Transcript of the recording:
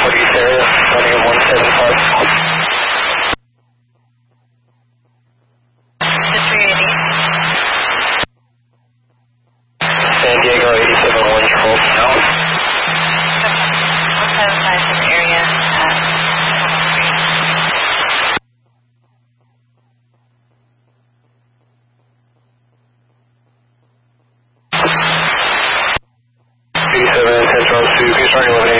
East area, running at 175. San Diego 87 1 control now. 175 in the area at 87 10 Charles 2, he's running 11